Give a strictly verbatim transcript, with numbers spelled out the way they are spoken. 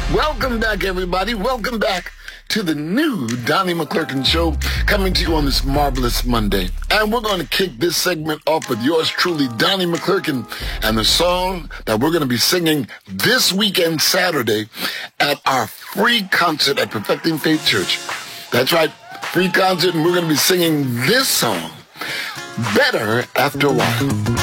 Welcome back, everybody. Welcome back to the new Donnie McClurkin Show, coming to you on this marvelous Monday. And we're going to kick this segment off with yours truly, Donnie McClurkin, and the song that we're going to be singing this weekend, Saturday, at our free concert at Perfecting Faith Church. That's right, free concert, and we're going to be singing this song, Better After a While.